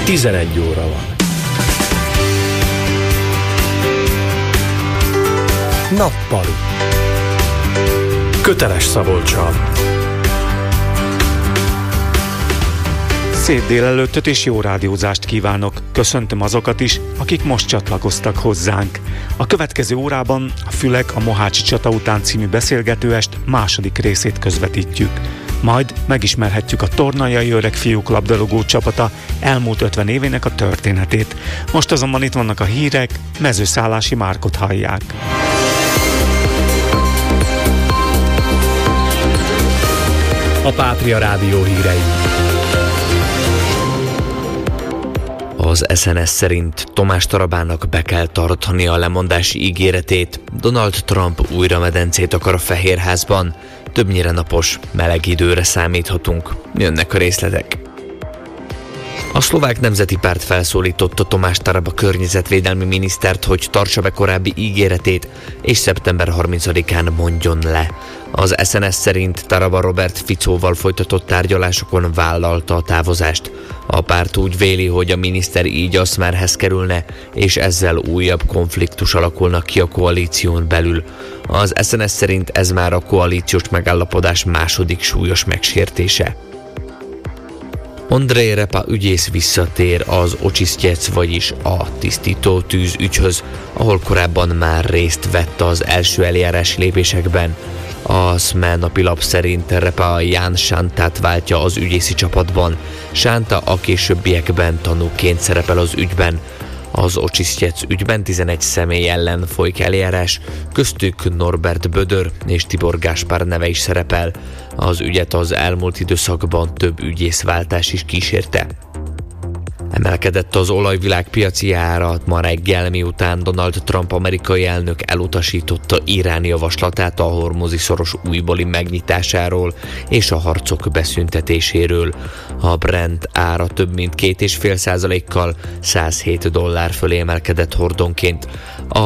11 óra van. Nappali. Köteles Szabolccsal. Szép délelőttöt és jó rádiózást kívánok. Köszöntöm azokat is, akik most csatlakoztak hozzánk. A következő órában a Fülek a Mohácsi csata után című beszélgetőest második részét közvetítjük. Majd megismerhetjük a Tornajai Öreg Fiúk labdarúgó csapata elmúlt 50 évének a történetét. Most azonban itt vannak a hírek, Mezőszállási Márkot hallják. A Pátria Rádió hírei. Az SNS szerint Tomás Tarabának be kell tartani a lemondási ígéretét. Donald Trump újra medencét akar a Fehérházban. Többnyire napos, meleg időre számíthatunk. Jönnek a részletek. A Szlovák Nemzeti Párt felszólította Tomás Taraba környezetvédelmi minisztert, hogy tartsa be korábbi ígéretét, és szeptember 30-án mondjon le. Az SNS szerint Taraba Robert Ficóval folytatott tárgyalásokon vállalta a távozást. A párt úgy véli, hogy a miniszter így Aszmerhez kerülne, és ezzel újabb konfliktus alakulnak ki a koalíción belül. Az SNS szerint ez már a koalíciós megállapodás második súlyos megsértése. Andrej Repa ügyész visszatér az Očištěc, vagyis a tisztító tűz ügyhöz, ahol korábban már részt vett az első eljárási lépésekben. A SME napilap szerint Repa Ján Sántát váltja az ügyészi csapatban. Sánta a későbbiekben tanúként szerepel az ügyben. Az Očištěc ügyben 11 személy ellen folyik eljárás, köztük Norbert Bödör és Tibor Gáspár neve is szerepel. Az ügyet az elmúlt időszakban több ügyészváltás is kísérte. Emelkedett az olajvilágpiaci ára ma reggel, miután Donald Trump amerikai elnök elutasította Irán javaslatát a Hormuzi-szoros újbóli megnyitásáról és a harcok beszüntetéséről. A Brent ára több mint 2,5%-kal $107 fölé emelkedett hordonként.